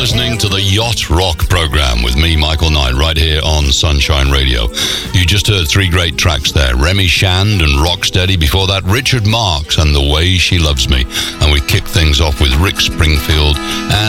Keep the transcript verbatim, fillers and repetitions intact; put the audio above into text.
listening to the Yacht Rock program with me, Michael Knight, right here on Sunshine Radio. You just heard three great tracks there. Remy Shand and Rocksteady. Before that, Richard Marx and The Way She Loves Me. And we kick things off with Rick Springfield and